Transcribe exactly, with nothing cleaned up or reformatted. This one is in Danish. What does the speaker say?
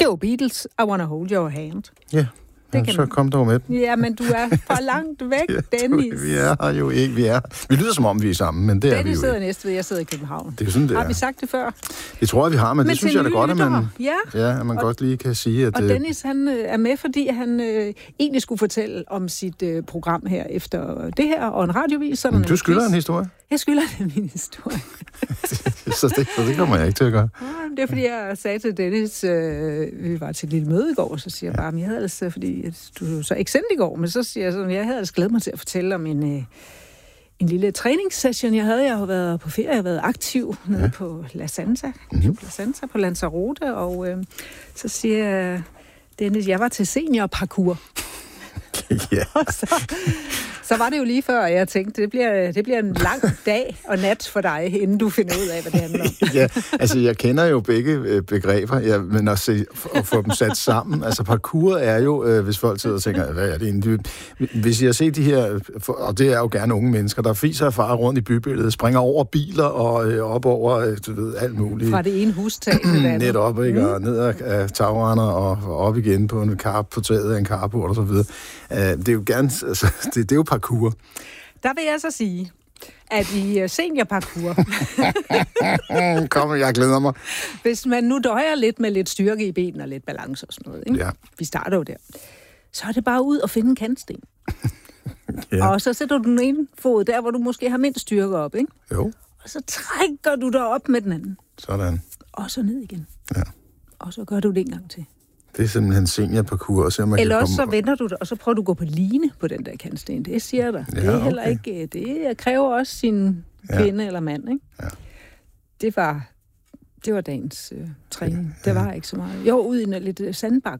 jo Beatles, I Wanna Hold Your Hand. Ja, det kan så man. Kom dog med den. Ja, men du er for langt væk, ja, Dennis. Du, vi er her jo ikke, vi er. Vi lyder som om, vi er sammen, men det Dennis er vi jo sidder ikke. Næstved, jeg sidder i København. Det er sådan, det Har er. vi sagt det før? Det tror jeg, vi har, men, men det synes jeg da godt, at man, ja. Ja, at man og, godt lige kan sige, at... Og Dennis, han øh, er med, fordi han øh, egentlig skulle fortælle om sit øh, program her efter det her, og en radiovis. Men du skylder en historie? Jeg skylder en min historie. så, det, så det kommer jeg ikke til at gøre. Ja, det er, fordi jeg sagde til Dennis, øh, vi var til et lille møde i går, og så siger jeg bare, at jeg havde altså, fordi du så ikke sendt i går, men så siger jeg sådan, jeg havde altså glædet mig til at fortælle om en, øh, en lille træningssession, jeg havde. Jeg har været på ferie, jeg har været aktiv nede ja. på La Santa, mm-hmm. La Santa på Lanzarote, og øh, så siger jeg, Dennis, jeg var til seniorparkour. Ja. så, så var det jo lige før, jeg tænkte, det bliver, det bliver en lang dag og nat for dig, inden du finder ud af, hvad det handler om. Ja, altså jeg kender jo begge begreber, ja, men at, se, at få dem sat sammen. Altså parkour er jo, øh, hvis folk sidder og tænker, hvad er det egentlig? Hvis jeg har set de her, og det er jo gerne unge mennesker, der fiser og farer rundt i bybilledet, springer over biler og øh, op over, øh, du ved, alt muligt. Fra det ene hustag til det andet. Netop, ikke? Og ned af tagrender og op igen på en karp, på taget af en carport og så videre. Det er jo gerne, altså, det, det er jo parkour. Der vil jeg så sige, at i seniorparkour... Kom, jeg glæder mig. Hvis man nu døjer lidt med lidt styrke i benene og lidt balance og sådan noget, ikke? Ja. Vi starter jo der. Så er det bare ud og finde en kantsten. Ja. Og så sætter du den ene fod der, hvor du måske har mindst styrke op, ikke? Jo. Og så trækker du dig op med den anden. Sådan. Og så ned igen. Ja. Og så gør du det en gang til. Det er simpelthen seniorparkour. Så man Eller kan også komme... så venter du dig, og så prøver du at gå på line på den der kantsten. Det siger jeg dig. Ja, det er heller okay. ikke... Det kræver også sin kvinde ja. eller mand, ikke? Ja. Det var... Det var dagens øh, træning. Det var ikke så meget. Jo, ud i en lidt sandbak